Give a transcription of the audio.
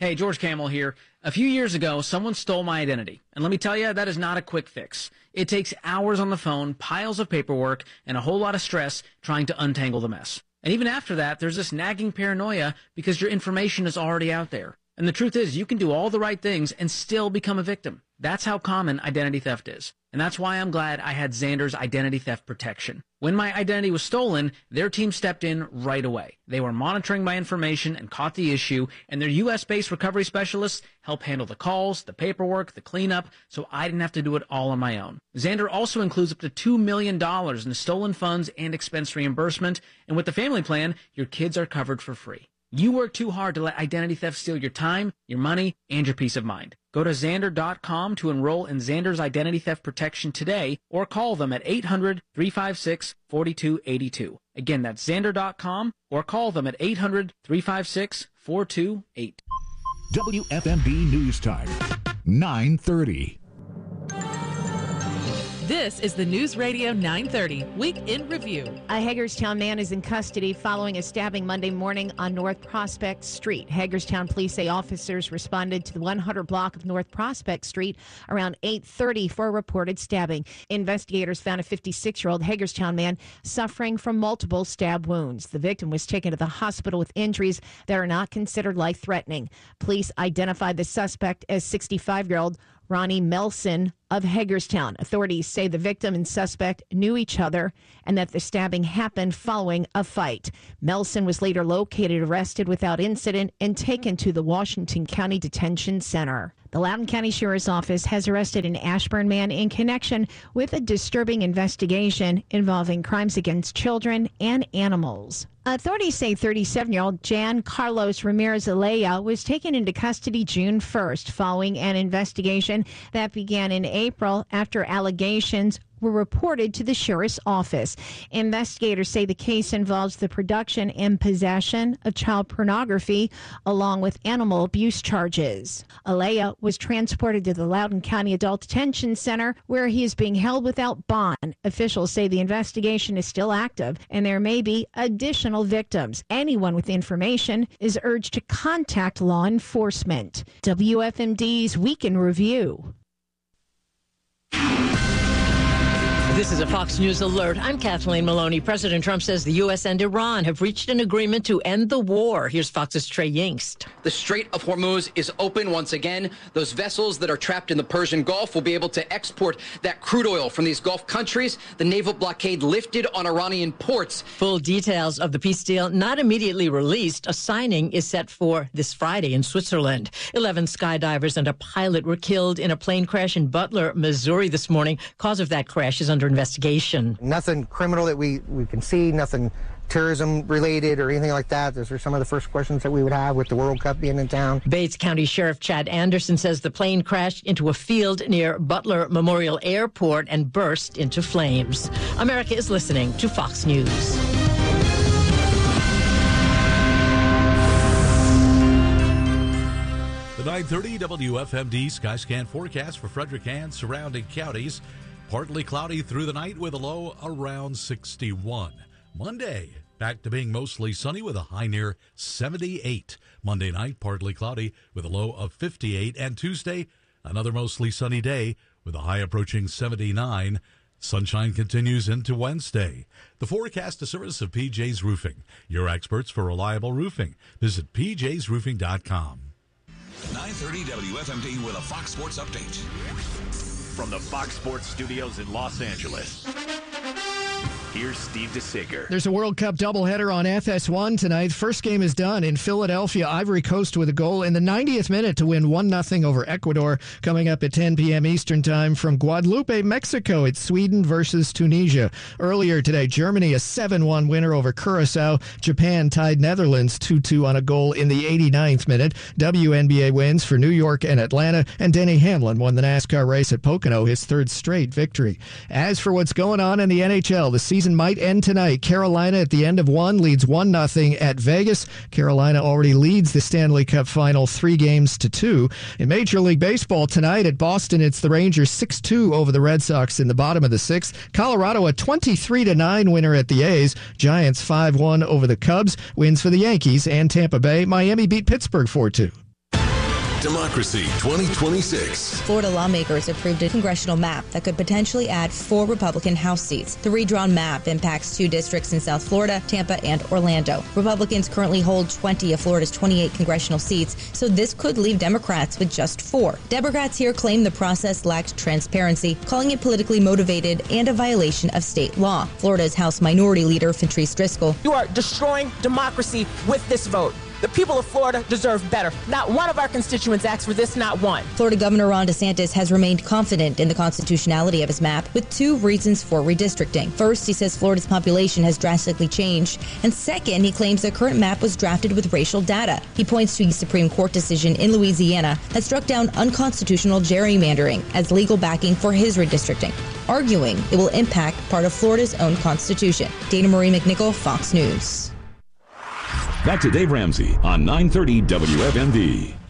Hey, George Camel here. A few years ago, someone stole my identity. And let me tell you, that is not a quick fix. It takes hours on the phone, piles of paperwork, and a whole lot of stress trying to untangle the mess. And even after that, there's this nagging paranoia because your information is already out there. And the truth is, you can do all the right things and still become a victim. That's how common identity theft is. And that's why I'm glad I had Xander's identity theft protection. When my identity was stolen, their team stepped in right away. They were monitoring my information and caught the issue, and their U.S.-based recovery specialists help handle the calls, the paperwork, the cleanup, so I didn't have to do it all on my own. Xander also includes up to $2 million in stolen funds and expense reimbursement, and with the family plan, your kids are covered for free. You work too hard to let identity theft steal your time, your money, and your peace of mind. Go to Xander.com to enroll in Xander's identity theft protection today, or call them at 800-356-4282. Again, that's Xander.com, or call them at 800-356-4282. WFMB News Time, 9:30. This is the News Radio 930 Week in Review. A Hagerstown man is in custody following a stabbing Monday morning on North Prospect Street. Hagerstown police say officers responded to the 100 block of North Prospect Street around 8:30 for a reported stabbing. Investigators found a 56-year-old Hagerstown man suffering from multiple stab wounds. The victim was taken to the hospital with injuries that are not considered life-threatening. Police identified the suspect as 65-year-old Ronnie Melson of Hagerstown. Authorities say the victim and suspect knew each other and that the stabbing happened following a fight. Melson was later located, arrested without incident, and taken to the Washington County Detention Center. The Loudoun County Sheriff's Office has arrested an Ashburn man in connection with a disturbing investigation involving crimes against children and animals. Authorities say 37-year-old Jan Carlos Ramirez Alea was taken into custody June 1st following an investigation that began in April after allegations were reported to the sheriff's office. Investigators say the case involves the production and possession of child pornography along with animal abuse charges. Alea was transported to the Loudoun County Adult Detention Center where he is being held without bond. Officials say the investigation is still active and there may be additional victims. Anyone with information is urged to contact law enforcement. WFMD's Week in Review. This is a Fox News alert. I'm Kathleen Maloney. President Trump says the U.S. and Iran have reached an agreement to end the war. Here's Fox's Trey Yingst. The Strait of Hormuz is open once again. Those vessels that are trapped in the Persian Gulf will be able to export that crude oil from these Gulf countries. The naval blockade lifted on Iranian ports. Full details of the peace deal not immediately released. A signing is set for this Friday in Switzerland. 11 skydivers and a pilot were killed in a plane crash in Butler, Missouri this morning. Cause of that crash is under investigation. Nothing criminal that we can see, nothing terrorism related or anything like that. Those are some of the first questions that we would have with the World Cup being in town. Bates County Sheriff Chad Anderson says the plane crashed into a field near Butler Memorial Airport and burst into flames. America is listening to Fox News. The 930 WFMD Skyscan forecast for Frederick and surrounding counties. Partly cloudy through the night with a low around 61. Monday, back to being mostly sunny with a high near 78. Monday night, partly cloudy with a low of 58. And Tuesday, another mostly sunny day with a high approaching 79. Sunshine continues into Wednesday. The forecast, a service of PJ's Roofing, your experts for reliable roofing. Visit pjsroofing.com. 930 WFMD with a Fox Sports update. From the Fox Sports Studios in Los Angeles, here's Steve DeSager. There's a World Cup doubleheader on FS1 tonight. First game is done in Philadelphia. Ivory Coast with a goal in the 90th minute to win 1-0 over Ecuador. Coming up at 10 p.m. Eastern Time from Guadalupe, Mexico. It's Sweden versus Tunisia. Earlier today, Germany a 7-1 winner over Curacao. Japan tied Netherlands 2-2 on a goal in the 89th minute. WNBA wins for New York and Atlanta. And Denny Hamlin won the NASCAR race at Pocono, his third straight victory. As for what's going on in the NHL, the season might end tonight. Carolina at the end of one leads 1-0 at Vegas. Carolina already leads the Stanley Cup final 3-2. In Major League Baseball tonight at Boston, it's the Rangers 6-2 over the Red Sox in the bottom of the sixth. Colorado a 23-9 winner at the A's. Giants 5-1 over the Cubs. Wins for the Yankees and Tampa Bay. Miami beat Pittsburgh 4-2. Democracy 2026. Florida lawmakers approved a congressional map that could potentially add 4 Republican House seats. The redrawn map impacts 2 districts in South Florida, Tampa, and Orlando. Republicans currently hold 20 of Florida's 28 congressional seats, so this could leave Democrats with just 4. Democrats here claim the process lacked transparency, calling it politically motivated and a violation of state law. Florida's House Minority Leader, Patrice Driscoll. You are destroying democracy with this vote. The people of Florida deserve better. Not one of our constituents asked for this, not one. Florida Governor Ron DeSantis has remained confident in the constitutionality of his map with 2 reasons for redistricting. First, he says Florida's population has drastically changed. And second, he claims the current map was drafted with racial data. He points to a Supreme Court decision in Louisiana that struck down unconstitutional gerrymandering as legal backing for his redistricting, arguing it will impact part of Florida's own constitution. Dana Marie McNichol, Fox News. Back to Dave Ramsey on 930 WFMD.